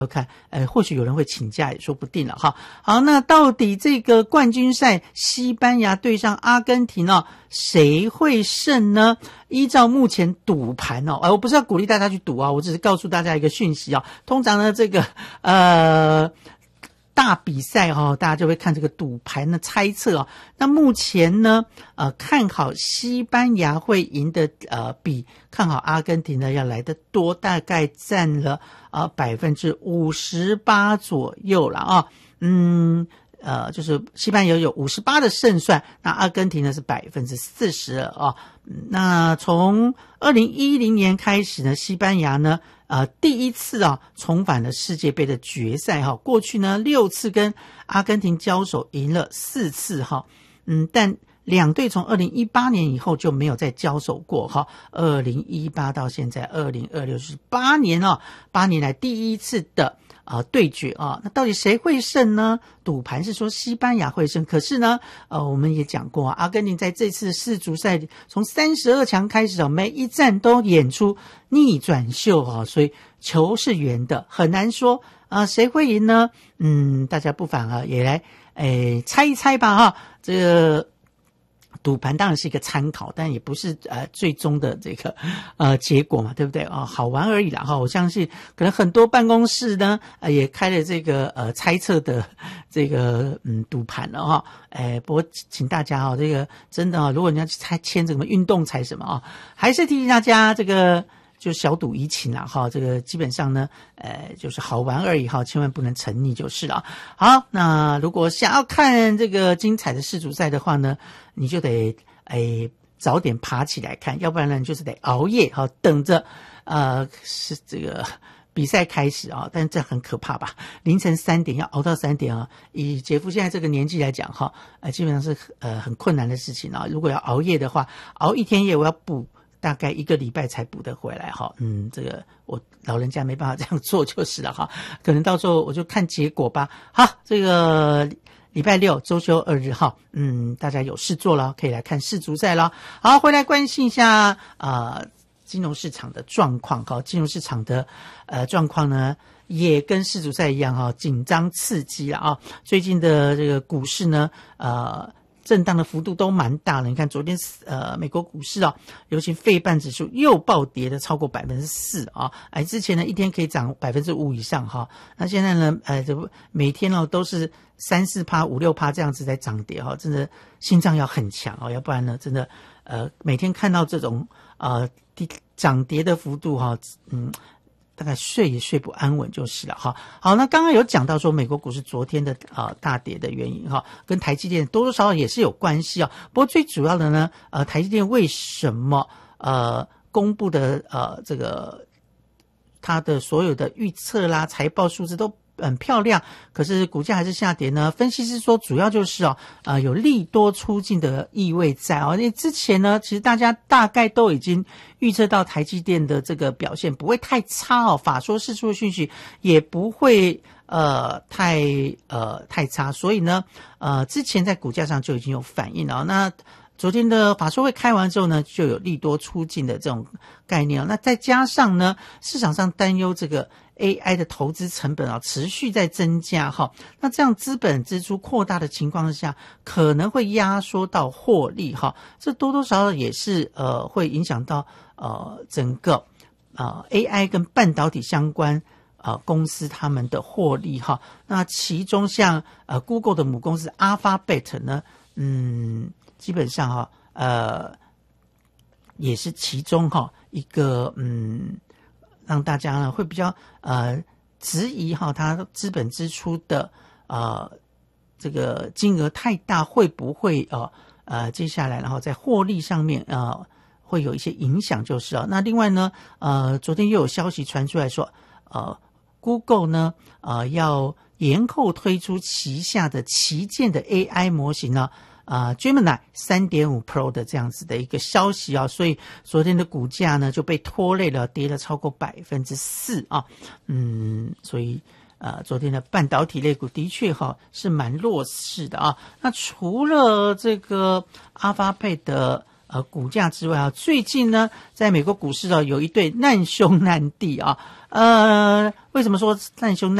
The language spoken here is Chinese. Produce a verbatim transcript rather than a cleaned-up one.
看，呃，或许有人会请假也说不定了哈。好，那到底这个冠军赛西班牙对上阿根廷哦，谁会胜呢？依照目前赌盘哦，呃，我不是要鼓励大家去赌啊，我只是告诉大家一个讯息啊。通常呢，这个呃大比赛哈、哦，大家就会看这个赌盘的猜测哦。那目前呢，呃，看好西班牙会赢的，呃，比看好阿根廷呢要来得多，大概占了呃百分之五十八左右了啊。嗯，呃，就是西班牙有五十八的胜算，那阿根廷呢是百分之四十啊。那从二零一零年开始呢，西班牙呢。呃，第一次啊重返了世界杯的决赛哈，过去呢六次跟阿根廷交手赢了四次哈，嗯，但两队从二零一八年以后就没有再交手过哈，二零一八到现在二零二六是八年哦，八年来第一次的呃对决啊，那到底谁会胜呢？赌盘是说西班牙会胜，可是呢，呃，我们也讲过啊，阿根廷在这次世足赛从三十二强开始哦，每一战都演出逆转秀啊，所以球是圆的，很难说啊、呃、谁会赢呢？嗯，大家不妨啊也来诶猜一猜吧哈，这个。赌盘当然是一个参考，但也不是呃最终的这个呃结果嘛，对不对啊、哦？好玩而已啦哈！我相信可能很多办公室呢呃也开了这个呃猜测的这个嗯赌盘了哈。哎，不过请大家哈、哦，这个真的啊、哦，如果你要去猜签这个什么运动彩什么啊、哦，还是提醒大家这个。就小赌怡情啦哈，这个基本上呢，呃，就是好玩而已哈，千万不能沉溺就是了。好，那如果想要看这个精彩的世足赛的话呢，你就得诶早点爬起来看，要不然呢，你就是得熬夜哈，等着呃是这个比赛开始啊，但是这很可怕吧？凌晨三点要熬到三点啊，以杰夫现在这个年纪来讲哈，呃，基本上是呃很困难的事情啊。如果要熬夜的话，熬一天夜我要补。大概一个礼拜才补得回来哈，嗯，这个我老人家没办法这样做就是了哈，可能到时候我就看结果吧。好，这个礼拜六周休二日哈，嗯，大家有事做了，可以来看世足赛了。好，回来关心一下啊、呃，金融市场的状况哈，金融市场的呃状况呢，也跟世足赛一样哈，紧张刺激了啊。最近的这个股市呢，呃。震荡的幅度都蛮大的，你看昨天呃美国股市啊，尤其费半指数又暴跌的超过百分之四啊，哎之前呢一天可以涨百分之五以上哈，那现在呢呃这每天哦都是三四趴五六趴这样子在涨跌哈，真的心脏要很强哦，要不然呢真的呃每天看到这种呃涨跌的幅度哈，嗯。大概睡也睡不安稳就是了哈。好，那刚刚有讲到说美国股市昨天的呃大跌的原因哈，跟台积电多多少少也是有关系啊。不过最主要的呢，呃，台积电为什么呃公布的呃这个它的所有的预测啦、财报数字都很漂亮，可是股价还是下跌呢？分析师说，主要就是哦，呃，有利多出尽的意味在哦。因为之前呢，其实大家大概都已经预测到台积电的这个表现不会太差哦，法说释出的讯息也不会呃太呃太差，所以呢，呃，之前在股价上就已经有反应了、哦。那昨天的法说会开完之后呢，就有利多出尽的这种概念、哦、那再加上呢，市场上担忧这个 A I 的投资成本啊持续在增加哈，那这样资本支出扩大的情况下，可能会压缩到获利哈，这多多少少也是呃会影响到呃整个呃 A I 跟半导体相关呃公司他们的获利哈。那其中像呃 Google 的母公司 Alphabet 呢，嗯。基本上哈，呃，也是其中哈一个嗯，让大家呢会比较呃质疑哈，它资本支出的呃这个金额太大，会不会呃呃接下来然后在获利上面呃会有一些影响，就是啊。那另外呢，呃，昨天又有消息传出来说，呃 ，Google 呢呃要延后推出旗下的旗舰的 A I 模型呢。啊、呃、Gemini 三点五 Pro 的这样子的一个消息啊，所以昨天的股价呢就被拖累了，跌了超过百分之四啊，嗯，所以呃昨天的半导体类股的确哈是蛮弱势的啊。那除了这个 Alphabet 的呃股价之外啊，最近呢，在美国股市啊，有一对难兄难弟啊。呃，为什么说难兄难